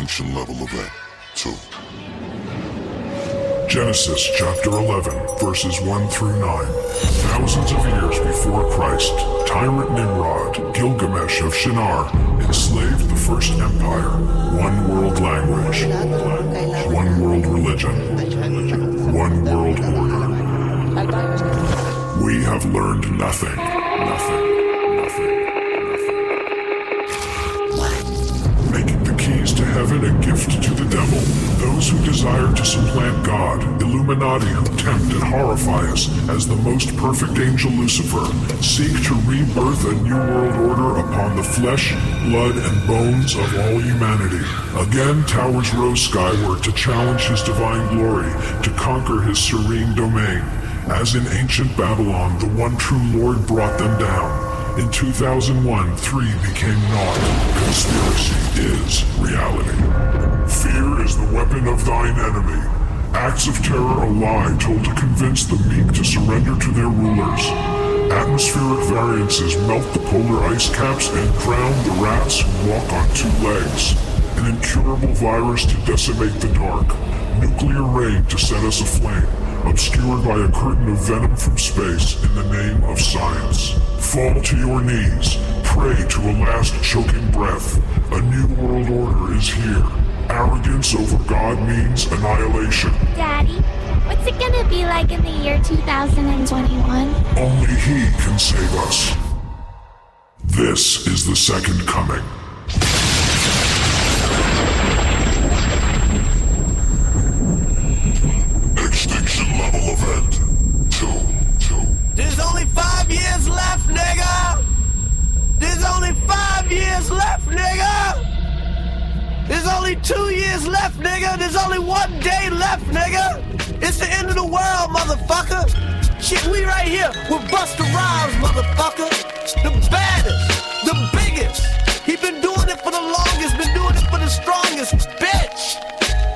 Extinction Level Event 2. Genesis chapter 11, verses 1 through 9. Thousands of years before Christ, tyrant Nimrod, Gilgamesh of Shinar, enslaved the first empire. One world language, one world religion, one world order. We have learned nothing. Making the keys to heaven a gift to the devil. Those who desire to supplant God, Illuminati who tempt and horrify us as the most perfect angel Lucifer, seek to rebirth a new world order upon the flesh, blood, and bones of all humanity. Again, towers rose skyward to challenge his divine glory, to conquer his serene domain. As in ancient Babylon, the one true Lord brought them down. In 2001, 3 became naught. Conspiracy is reality. Fear is the weapon of thine enemy. Acts of terror a lie told to convince the meek to surrender to their rulers. Atmospheric variances melt the polar ice caps and drown the rats who walk on 2 legs. An incurable virus to decimate the dark. Nuclear rain to set us aflame, obscured by a curtain of venom from space in the name of science. Fall to your knees, pray to a last choking breath. A new world order is here. Arrogance over God means annihilation. Daddy, what's it gonna be like in the year 2021? Only He can save us. This is the second coming. Extinction Level Event 2. There's only 5 years left, nigga! There's only 5 years left, nigga! There's only 2 years left, nigga! There's only 1 day left, nigga! It's the end of the world, motherfucker! Shit, we right here with Busta Rhymes, motherfucker! The baddest, the biggest! He been doing it for the longest, been doing it for the strongest!